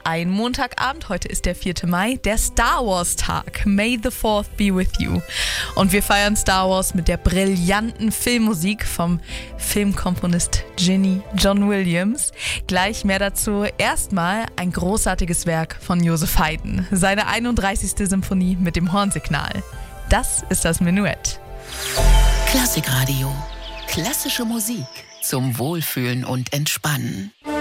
ein Montagabend, heute ist der 4. Mai, der Star Wars Tag. May the 4th be with you. Und wir feiern Star Wars mit der brillanten Filmmusik vom Filmkomponist John Williams. Gleich mehr dazu. Erstmal ein großartiges Werk von Joseph Haydn, seine 31. Symphonie mit dem Hornsignal. Das ist das Menuett. Klassikradio. Klassische Musik zum Wohlfühlen und Entspannen.